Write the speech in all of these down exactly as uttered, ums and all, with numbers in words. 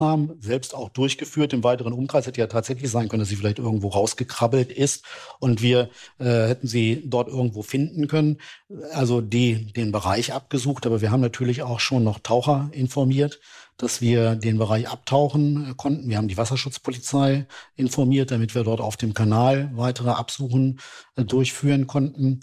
haben, selbst auch durchgeführt. Im weiteren Umkreis hätte ja tatsächlich sein können, dass sie vielleicht irgendwo rausgekrabbelt ist und wir äh, hätten sie dort irgendwo finden können. Also die, den Bereich abgesucht, aber wir haben natürlich auch schon noch Taucher informiert, dass wir den Bereich abtauchen konnten. Wir haben die Wasserschutzpolizei informiert, damit wir dort auf dem Kanal weitere Absuchen äh, durchführen konnten.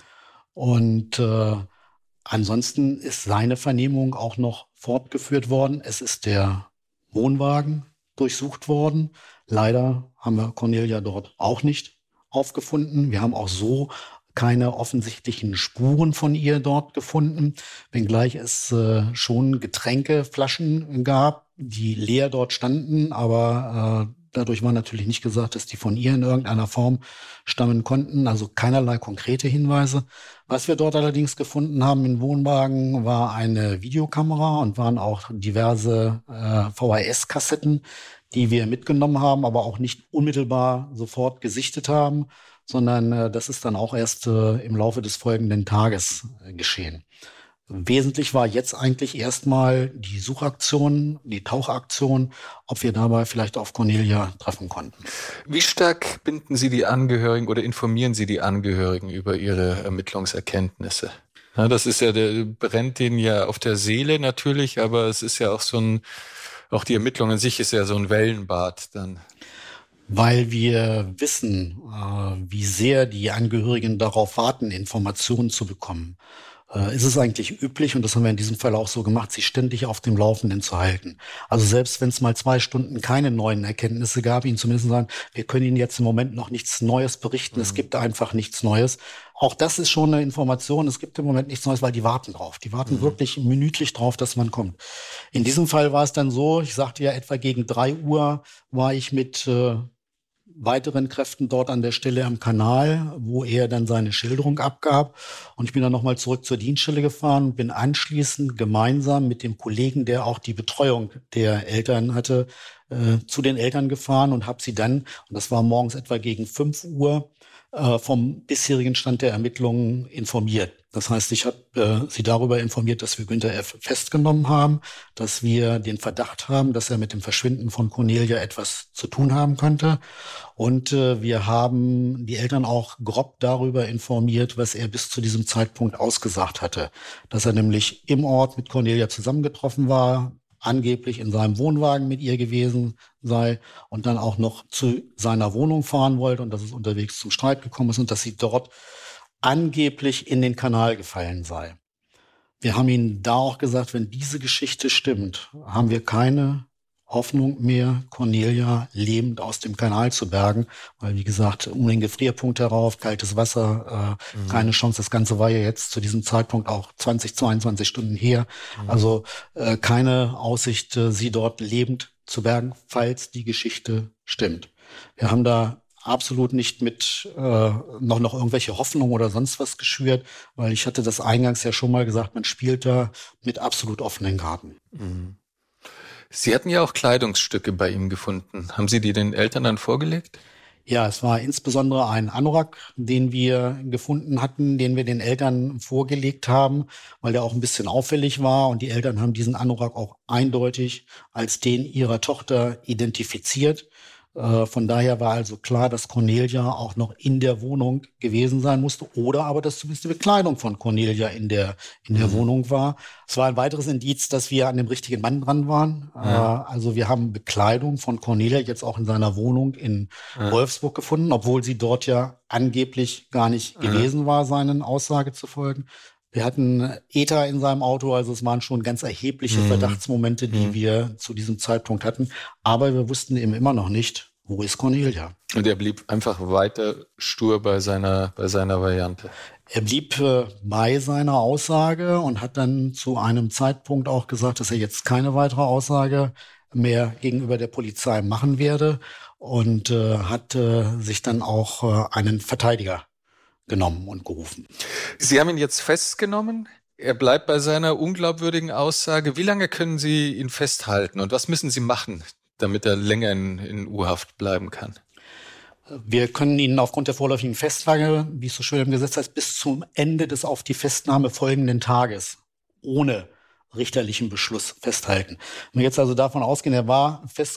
Und äh, ansonsten ist seine Vernehmung auch noch fortgeführt worden. Es ist der Wohnwagen durchsucht worden. Leider haben wir Cornelia dort auch nicht aufgefunden. Wir haben auch so keine offensichtlichen Spuren von ihr dort gefunden, wenngleich es äh, schon Getränkeflaschen gab, die leer dort standen, aber äh, dadurch war natürlich nicht gesagt, dass die von ihr in irgendeiner Form stammen konnten, also keinerlei konkrete Hinweise. Was wir dort allerdings gefunden haben im Wohnwagen, war eine Videokamera und waren auch diverse äh, V H S-Kassetten, die wir mitgenommen haben, aber auch nicht unmittelbar sofort gesichtet haben, sondern äh, das ist dann auch erst äh, im Laufe des folgenden Tages äh, geschehen. Wesentlich war jetzt eigentlich erstmal die Suchaktion, die Tauchaktion, ob wir dabei vielleicht auf Cornelia treffen konnten. Wie stark binden Sie die Angehörigen oder informieren Sie die Angehörigen über ihre Ermittlungserkenntnisse? Ja, das ist ja, der brennt denen ja auf der Seele natürlich, aber es ist ja auch so ein, auch die Ermittlung an sich ist ja so ein Wellenbad dann. Weil wir wissen, äh, wie sehr die Angehörigen darauf warten, Informationen zu bekommen, äh, ist es eigentlich üblich, und das haben wir in diesem Fall auch so gemacht, sie ständig auf dem Laufenden zu halten. Also selbst wenn es mal zwei Stunden keine neuen Erkenntnisse gab, ihnen zumindest sagen, wir können Ihnen jetzt im Moment noch nichts Neues berichten, mhm. es gibt einfach nichts Neues. Auch das ist schon eine Information, es gibt im Moment nichts Neues, weil die warten drauf. Die warten mhm. wirklich minütlich drauf, dass man kommt. In diesem Fall war es dann so, ich sagte ja, etwa gegen drei Uhr war ich mit äh, weiteren Kräften dort an der Stelle am Kanal, wo er dann seine Schilderung abgab. Und ich bin dann nochmal zurück zur Dienststelle gefahren und bin anschließend gemeinsam mit dem Kollegen, der auch die Betreuung der Eltern hatte, äh, zu den Eltern gefahren und habe sie dann, und das war morgens etwa gegen fünf Uhr, äh, vom bisherigen Stand der Ermittlungen informiert. Das heißt, ich habe äh, sie darüber informiert, dass wir Günther F. festgenommen haben, dass wir den Verdacht haben, dass er mit dem Verschwinden von Cornelia etwas zu tun haben könnte. Und äh, wir haben die Eltern auch grob darüber informiert, was er bis zu diesem Zeitpunkt ausgesagt hatte. Dass er nämlich im Ort mit Cornelia zusammengetroffen war, angeblich in seinem Wohnwagen mit ihr gewesen sei und dann auch noch zu seiner Wohnung fahren wollte und dass es unterwegs zum Streit gekommen ist und dass sie dort angeblich in den Kanal gefallen sei. Wir haben ihnen da auch gesagt, wenn diese Geschichte stimmt, haben wir keine Hoffnung mehr, Cornelia lebend aus dem Kanal zu bergen, weil, wie gesagt, um den Gefrierpunkt herauf, kaltes Wasser, äh, mhm. keine Chance. Das Ganze war ja jetzt zu diesem Zeitpunkt auch zwanzig, zweiundzwanzig Stunden her. Mhm. Also äh, keine Aussicht, äh, sie dort lebend zu bergen, falls die Geschichte stimmt. Wir haben da absolut nicht mit äh, noch noch irgendwelche Hoffnung oder sonst was geschürt, weil ich hatte das eingangs ja schon mal gesagt, man spielt da mit absolut offenen Karten. Mhm. Sie hatten ja auch Kleidungsstücke bei ihm gefunden. Haben Sie die den Eltern dann vorgelegt? Ja, es war insbesondere ein Anorak, den wir gefunden hatten, den wir den Eltern vorgelegt haben, weil der auch ein bisschen auffällig war. Und die Eltern haben diesen Anorak auch eindeutig als den ihrer Tochter identifiziert. Von daher war also klar, dass Cornelia auch noch in der Wohnung gewesen sein musste oder aber, dass zumindest die Bekleidung von Cornelia in der, in der mhm. Wohnung war. Es war ein weiteres Indiz, dass wir an dem richtigen Mann dran waren. Ja. Also wir haben Bekleidung von Cornelia jetzt auch in seiner Wohnung in ja. Wolfsburg gefunden, obwohl sie dort ja angeblich gar nicht ja. gewesen war, seinen Aussage zu folgen. Wir hatten Ether in seinem Auto, also es waren schon ganz erhebliche mhm. Verdachtsmomente, die mhm. wir zu diesem Zeitpunkt hatten. Aber wir wussten eben immer noch nicht, wo ist Cornelia. Und er blieb einfach weiter stur bei seiner, bei seiner Variante. Er blieb äh, bei seiner Aussage und hat dann zu einem Zeitpunkt auch gesagt, dass er jetzt keine weitere Aussage mehr gegenüber der Polizei machen werde und äh, hat äh, sich dann auch äh, einen Verteidiger genommen und gerufen. Sie haben ihn jetzt festgenommen. Er bleibt bei seiner unglaubwürdigen Aussage. Wie lange können Sie ihn festhalten und was müssen Sie machen, damit er länger in, in U-Haft bleiben kann? Wir können ihn aufgrund der vorläufigen Festlage, wie es so schön im Gesetz heißt, bis zum Ende des auf die Festnahme folgenden Tages ohne richterlichen Beschluss festhalten. Wenn wir jetzt also davon ausgehen, er war fest